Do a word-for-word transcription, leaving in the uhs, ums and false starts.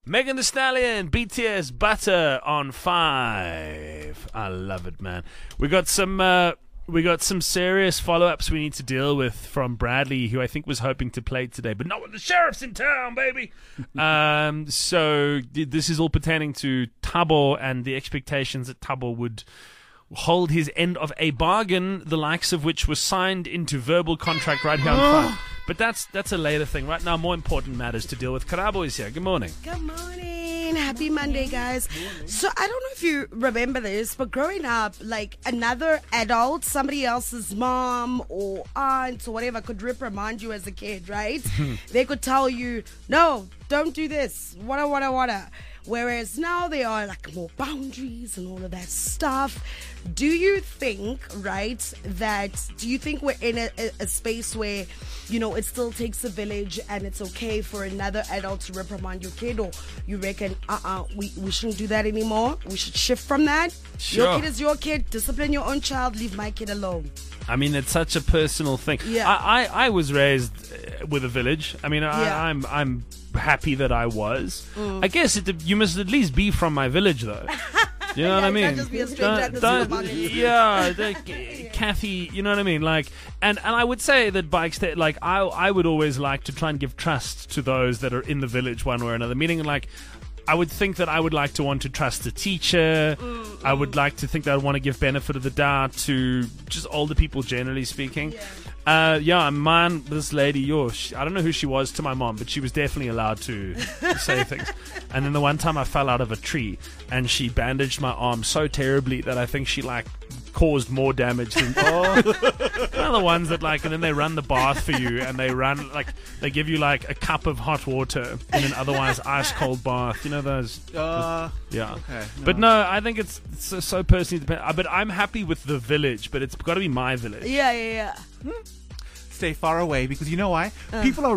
Megan Thee Stallion, B T S, Butter on five. I love it, man. We got some uh, we got some serious follow-ups we need to deal with from Bradley, who I think was hoping to play today, but not when the sheriff's in town, baby. um, so th- this is all pertaining to Thabo and the expectations that Thabo would hold his end of a bargain, the likes of which was signed into verbal contract right here on five. But that's that's a later thing. Right now, more important matters to deal with. Karabo is here. Good morning. Good morning. Happy Monday, guys. So I don't know if you remember this, but growing up, like another adult, somebody else's mom or aunt or whatever could reprimand you as a kid, right? They could tell you, no, don't do this. Wada, wada, wada. Whereas now there are like more boundaries and all of that stuff. Do you think, right, that, do you think we're in a, a, a space where, you know, it still takes a village and it's okay for another adult to reprimand your kid? Or you reckon, uh-uh, we, we shouldn't do that anymore? We should shift from that? Sure. Your kid is your kid. Discipline your own child. Leave my kid alone. I mean, it's such a personal thing. Yeah. I, I, I was raised uh, with a village. I mean, I, Yeah. I'm I'm happy that I was. Mm. I guess it, you must at least be from my village, though. You know Yeah, what I you mean? can't just be a stranger at the Don't- supermarket. yeah, the, Kathy, you know what I mean? Like, and, and I would say that by extent, like, I I would always like to try and give trust to those that are in the village one way or another. Meaning, like, I would think that I would like to want to trust the teacher. Mm, I would like to think that I want to give benefit of the doubt to just older people, generally speaking. Yeah. Uh, yeah, man, this lady, yo, she, I don't know who she was to my mom, but she was definitely allowed to, to say things. And then the one time I fell out of a tree and she bandaged my arm so terribly that I think she, like, caused more damage than oh. You know the ones that, like, and then they run the bath for you and they run, like, they give you, like, a cup of hot water in an otherwise ice cold bath. You know those? Uh, Yeah. okay. But no, I think it's, it's so, so personally dependent. But I'm happy with the village, but it's got to be my village. Yeah, yeah, yeah. Stay far away because you know why? People are